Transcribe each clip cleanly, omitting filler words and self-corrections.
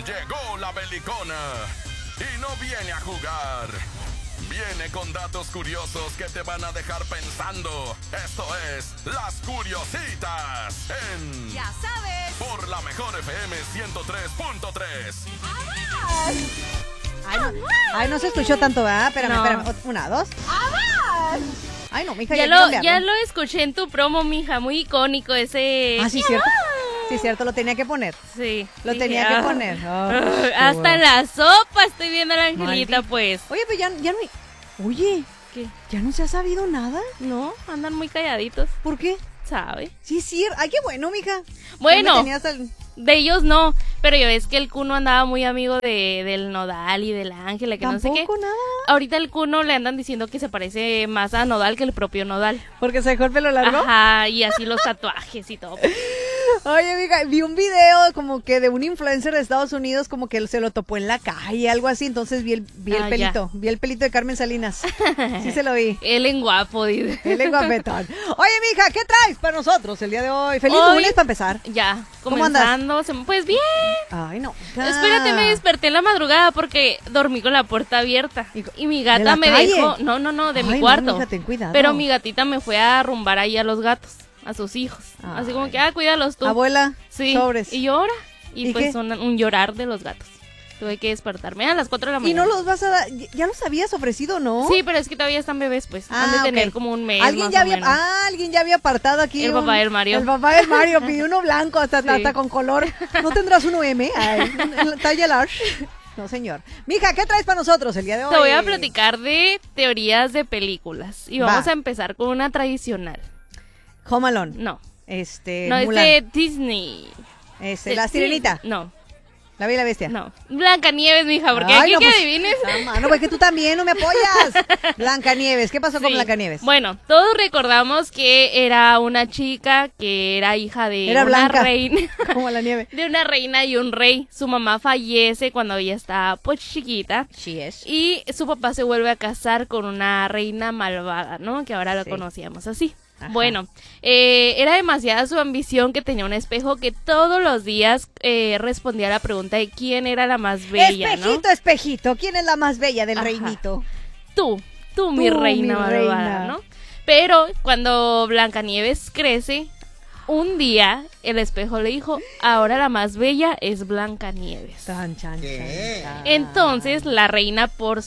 Llegó la belicona y no viene a jugar. Viene con datos curiosos que te van a dejar pensando. Esto es Las Curiositas en... Ya sabes. Por la mejor FM 103.3. Ay, no se escuchó tanto, ¿verdad? Espérame, No. espérame. Una, dos. Ay, no, mija, Ya quiero cambiarlo. lo escuché en tu promo, mija. Muy icónico ese. Ah, sí, cierto. Sí, cierto, lo tenía que poner. Sí. Lo Dije, tenía que poner. Qué hasta huevo. en la sopa estoy viendo a la Angelita, Maldita. pues. Oye, pues ya no hay... Oye, ¿Qué? ¿ya no se ha sabido nada? No, andan muy calladitos, ¿Por qué? ¿sabe? Sí, sí. Ay, qué bueno, mija. Bueno. Ya me tenías al- De ellos no, pero yo ves que el Cuno andaba muy amigo del Nodal y de la Ángela, que no sé qué. Tampoco nada. Ahorita el Cuno le andan diciendo que se parece más a Nodal que el propio Nodal. Porque se dejó el pelo largo. Ajá, y así los tatuajes y todo. Oye, mija, vi un video como que de un influencer de Estados Unidos, como que se lo topó en la calle, algo así, entonces vi el Ah, pelito, vi el pelito de Carmen Salinas. Sí se lo vi. Él en guapo, dice. Él es guapetón. Oye, mija, ¿qué traes para nosotros el día de hoy? Feliz Hoy- lunes para empezar. Ya, ¿Cómo andas? comenzando. Pues bien. Ay, no. Espérate, me desperté en la madrugada porque dormí con la puerta abierta. ¿Y Y mi de gata la me calle? dejó. No, de Ay, mi no, cuarto. mija, ten cuidado. Pero mi gatita me fue a arrumbar ahí a los gatos, a sus hijos. Así como Ay. que, cuídalos tú. Abuela, Sí. sobres. Y llora. Y ¿Y pues qué? un llorar de los gatos. Tuve que despertarme a las 4 de la ¿Y mañana. no los vas a dar? ¿Ya los habías ofrecido, no? Sí, pero es que todavía están bebés, pues. Han de ok. tener como un mes. ¿Alguien más ya o había, menos. alguien ya había apartado aquí. El papá del Mario. El papá del Mario pidió uno blanco, hasta Sí. con color. ¿No tendrás uno M? Ay, en la talla large. No, señor. Mija, ¿qué traes para nosotros el día de hoy? Te voy a platicar de teorías de películas. Y vamos Va. a empezar con una tradicional. Home Alone. No. No, Es Mulan. de Disney. La Sirenita. No, La Bella y la Bestia. no. Blancanieves, mija, porque Ay, aquí no, que pues, adivines. No, pues que tú también no me apoyas. Blancanieves. ¿Qué pasó con Sí. Blancanieves? Bueno, todos recordamos que era una chica que era hija de Era una blanca. reina. Como la nieve. De una reina y un rey. Su mamá fallece cuando ella está pues chiquita. Sí es. Y su papá se vuelve a casar con una reina malvada, ¿no? Que ahora lo Sí. conocíamos así. Ajá. Bueno, era demasiada su ambición que tenía un espejo que todos los días respondía a la pregunta de quién era la más bella, Espejito, ¿no? espejito. ¿Quién es la más bella del Ajá. reinito? Tú, mi reina mi malvada, reina. ¿no? Pero cuando Blancanieves crece, un día el espejo le dijo, ahora la más bella es Blancanieves. Tan, chan, chan, chan. Entonces la reina por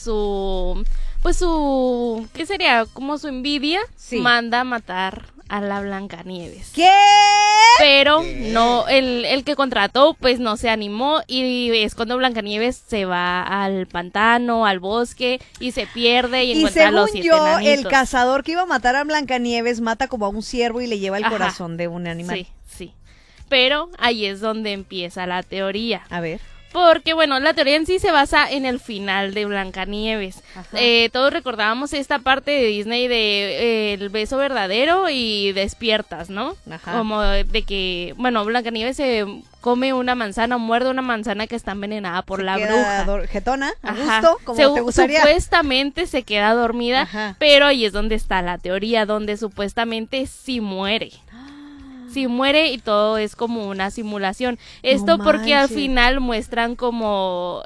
¿qué sería? Como su envidia, Sí. manda a matar a la Blancanieves. ¿Qué? Pero no, el que contrató pues no se animó y es cuando Blancanieves se va al pantano, al bosque y se pierde y Y encuentra a según los 7 yo, el enanitos. cazador que iba a matar a Blancanieves mata como a un ciervo y le lleva el Ajá. corazón de un animal. Sí. Pero ahí es donde empieza la teoría. A ver. Porque, bueno, la teoría en sí se basa en el final de Blancanieves. Ajá. Todos recordábamos esta parte de Disney de el beso verdadero y despiertas, ¿no? Ajá. Como de que, bueno, Blancanieves se come una manzana, muerde una manzana que está envenenada por Se la queda bruja. jetona, a Ajá. gusto, como te gustaría. Supuestamente se queda dormida, Ajá. pero ahí es donde está la teoría, donde supuestamente sí muere. Sí muere y todo es como una simulación. Esto No porque al manches. final muestran como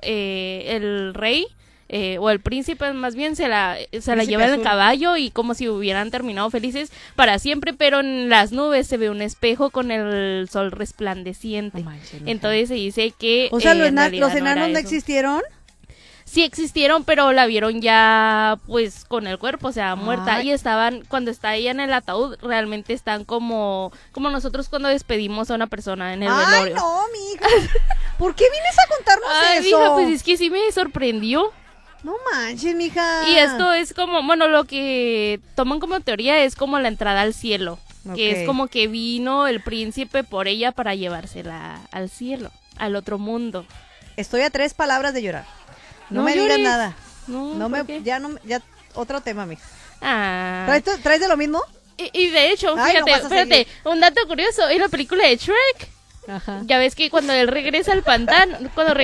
el rey o el príncipe más bien se la Príncipe lleva en el azul. caballo y como si hubieran terminado felices para siempre, pero en las nubes se ve un espejo con el sol resplandeciente. No manches, mija. Entonces se dice que O sea, en realidad los no era enanos no eso. existieron. Sí existieron, pero la vieron ya pues con el cuerpo, o sea, muerta. Ay. Y estaban, cuando está ella en el ataúd, realmente están como nosotros cuando despedimos a una persona en el Ay, velorio. no, mija. ¿Por qué vienes a contarnos Ay, eso? mija, pues es que sí me sorprendió. No manches, mija. Y esto es como, bueno, lo que toman como teoría es como la entrada al cielo. Que Ok. es como que vino el príncipe por ella para llevársela al cielo, al otro mundo. Estoy a 3 palabras de llorar. No, No me digas llores. nada. No, No ¿por me, qué? ya no, ya otro tema, mija. Ah. ¿Traes de lo mismo? Y de hecho, Ay, no fíjate, vas a espérate, seguir. un dato curioso, en la película de Shrek, Ajá. ya ves que cuando él regresa al pantano,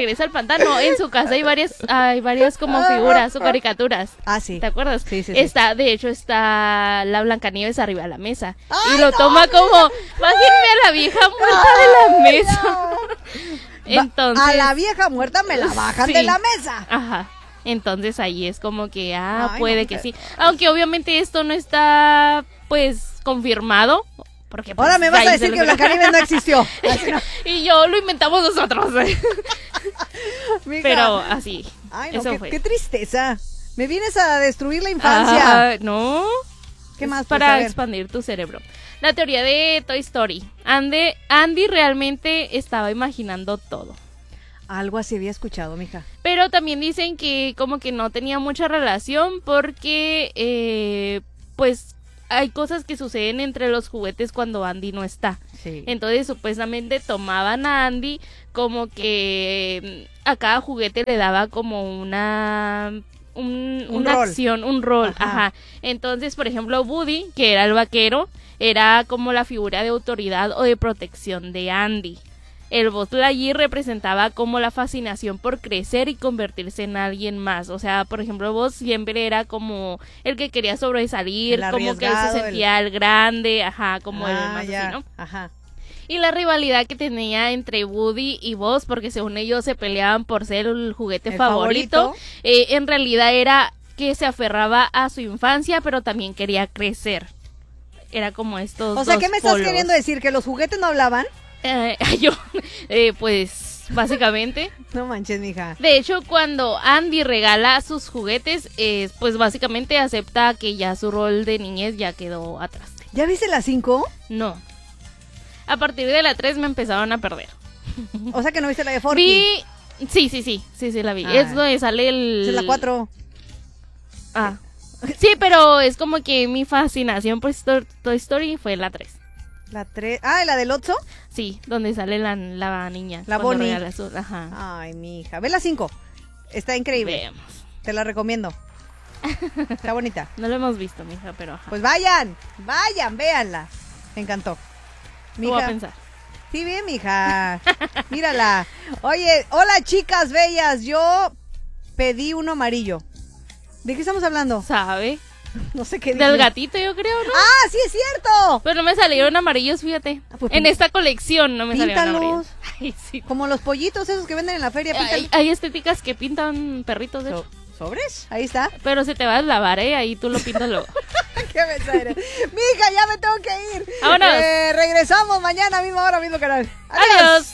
en su casa hay varias como figuras o caricaturas. Ah, sí. ¿Te acuerdas? Sí, sí, sí. De hecho, está la Blancanieves arriba de la mesa. ¡Ay, Y lo no, toma como, imagínate a la vieja muerta de la mesa. Entonces, a la vieja muerta me la bajan sí. de la mesa. Ajá. Entonces ahí es como que, Ay, puede no, que sí. Aunque obviamente esto no está, pues, confirmado. Porque, pues, Ahora me vas a ahí decir se que lo- Blancanieves no existió. Así no. Y yo lo inventamos nosotros. Mija. Pero así. Ay, no, eso qué, fue. qué tristeza. Me vienes a destruir la infancia. No. ¿Qué Es más? Pues, a para ver. expandir tu cerebro. La teoría de Toy Story. Andy realmente estaba imaginando todo. Algo así había escuchado, mija. Pero también dicen que como que no tenía mucha relación porque pues hay cosas que suceden entre los juguetes cuando Andy no está. Sí. Entonces supuestamente tomaban a Andy como que a cada juguete le daba como una rol. acción, un rol, Ajá. ajá. Entonces, por ejemplo, Woody, que era el vaquero, era como la figura de autoridad o de protección de Andy. El Buzz Lightyear representaba como la fascinación por crecer y convertirse en alguien más. O sea, por ejemplo, Buzz siempre era como el que quería sobresalir, El como que él arriesgado, se sentía el grande, ajá, como el más ya. así, ¿no? Ajá. Y la rivalidad que tenía entre Woody y Buzz, porque según ellos se peleaban por ser el juguete El favorito, favorito. en realidad era que se aferraba a su infancia, pero también quería crecer. Era como estos O sea, dos ¿qué me estás polos. queriendo decir? ¿Que los juguetes no hablaban? Yo, pues, básicamente. No manches, mija. De hecho, cuando Andy regala sus juguetes, pues básicamente acepta que ya su rol de niñez ya quedó atrás. ¿Ya viste las 5? No. A partir de la 3 me empezaron a perder. O sea, que no viste la de Forky. Vi... Sí, la vi. Ah. Es donde sale el... Esa es la 4. Ah. Sí, pero es como que mi fascinación por Toy Story fue la 3. La 3. Ah, ¿la del Otso? Sí, donde sale la niña. La cuando Bonnie. regala su- Ajá. Ay, mija. Ve la 5. Está increíble. Veamos. Te la recomiendo. Está bonita. No lo hemos visto, mija, pero ajá. Pues vayan, véanla. Me encantó. Lo voy a pensar. Sí, bien, mija. Mírala. Oye, hola chicas bellas. Yo pedí uno amarillo. ¿De qué estamos hablando? ¿Sabe? No sé qué Del dije. gatito, yo creo, ¿no? ¡Ah, sí es cierto! Pero no me salieron amarillos, fíjate. Ah, pues En esta colección no me salieron píntalos. amarillos. Ay, sí. Como los pollitos esos que venden en la feria. Hay estéticas que pintan perritos, de hecho. ¿Sobres? Ahí está. Pero se te va a lavar, ¿eh? Ahí tú lo pintas luego. ¡Qué mensa eres! Mija, ya me tengo que ir. Vámonos. Regresamos mañana, misma hora, mismo canal. Adiós.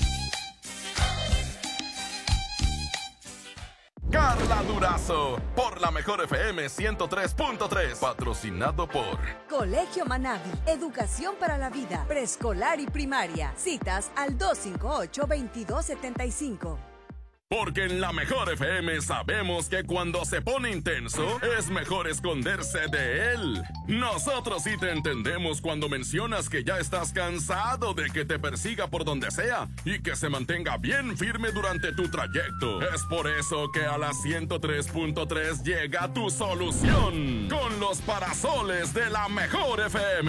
Carla Durazo, por la mejor FM 103.3, patrocinado por Colegio Manabi, educación para la vida, preescolar y primaria. Citas al 258-2275. Porque en la mejor FM sabemos que cuando se pone intenso es mejor esconderse de él. Nosotros sí te entendemos cuando mencionas que ya estás cansado de que te persiga por donde sea y que se mantenga bien firme durante tu trayecto. Es por eso que a las 103.3 llega tu solución con los parasoles de la mejor FM.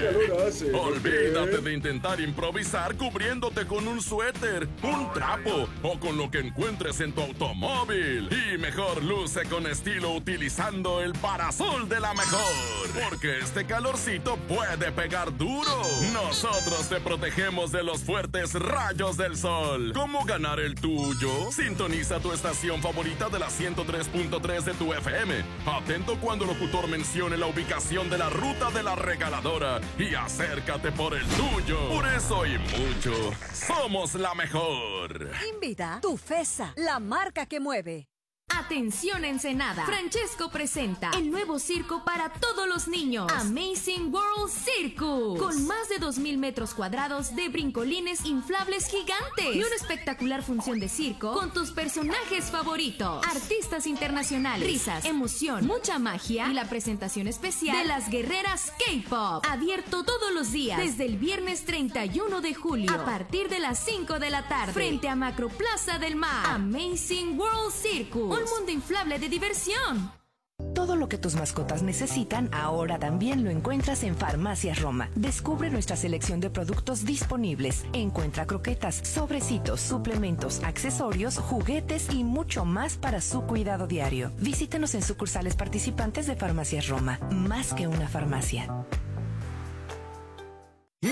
Olvídate de intentar improvisar cubriéndote con un suéter, un trapo o con lo que encuentres en tu automóvil. Y mejor luce con estilo utilizando el parasol de la mejor. Porque este calorcito puede pegar duro. Nosotros te protegemos de los fuertes rayos del sol. ¿Cómo ganar el tuyo? Sintoniza tu estación favorita de la 103.3 de tu FM. Atento cuando el locutor mencione la ubicación de la ruta de la regaladora. Y acércate por el tuyo. Por eso y mucho, somos la mejor. Invita tu FESA, la marca que mueve. Atención Ensenada, Francesco presenta el nuevo circo para todos los niños, Amazing World Circus, con más de 2,000 metros cuadrados de brincolines inflables gigantes y una espectacular función de circo con tus personajes favoritos, artistas internacionales, risas, emoción, mucha magia y la presentación especial de las guerreras K-Pop, abierto todos los días desde el viernes 31 de julio a partir de las 5 de la tarde frente a Macroplaza del Mar. Amazing World Circus, un mundo inflable de diversión. Todo lo que tus mascotas necesitan ahora también lo encuentras en Farmacias Roma. Descubre nuestra selección de productos disponibles. Encuentra croquetas, sobrecitos, suplementos, accesorios, juguetes y mucho más para su cuidado diario. Visítenos en sucursales participantes de Farmacias Roma. Más que una farmacia. Este regreso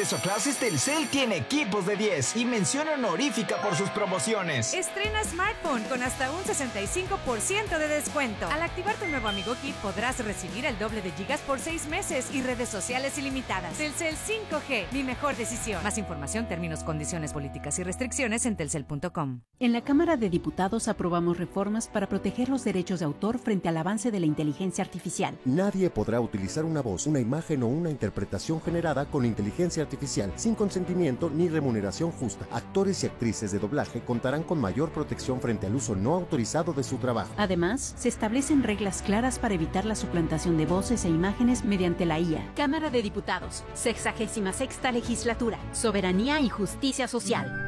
regreso a clases, Telcel tiene equipos de 10 y mención honorífica por sus promociones. Estrena smartphone con hasta un 65% de descuento. Al activar tu nuevo Amigo Kit podrás recibir el doble de gigas por 6 meses y redes sociales ilimitadas. Telcel 5G, mi mejor decisión. Más información, términos, condiciones, políticas y restricciones en telcel.com. En la Cámara de Diputados aprobamos reformas para proteger los derechos de autor frente al avance de la inteligencia artificial. Nadie podrá utilizar una voz, una imagen o una interpretación generada con inteligencia artificial sin consentimiento ni remuneración justa. Actores y actrices de doblaje contarán con mayor protección frente al uso no autorizado de su trabajo. Además, se establecen reglas claras para evitar la suplantación de voces e imágenes mediante la IA. Cámara de Diputados, 66ª Legislatura, Soberanía y Justicia Social.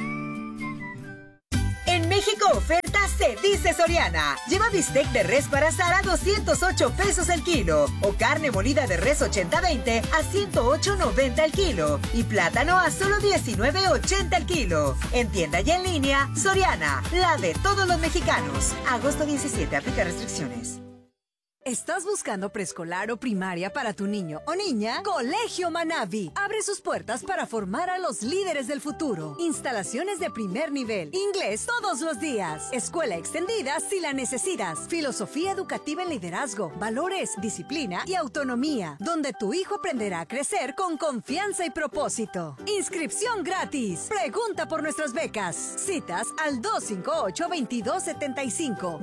En México oferta se dice Soriana. Lleva bistec de res para asar a 208 pesos el kilo. O carne molida de res 80-20 a 108.90 el kilo. Y plátano a solo 19.80 el kilo. En tienda y en línea, Soriana, la de todos los mexicanos. Agosto 17, aplica restricciones. ¿Estás buscando preescolar o primaria para tu niño o niña? Colegio Manavi abre sus puertas para formar a los líderes del futuro. Instalaciones de primer nivel, inglés todos los días, escuela extendida si la necesitas, filosofía educativa en liderazgo, valores, disciplina y autonomía, donde tu hijo aprenderá a crecer con confianza y propósito. Inscripción gratis. Pregunta por nuestras becas. Citas al 258-2275.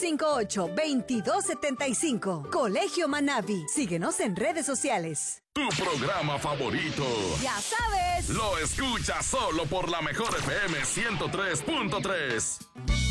258-2275. Colegio Manavi. Síguenos en redes sociales. Tu programa favorito. Ya sabes. Lo escuchas solo por la mejor FM 103.3.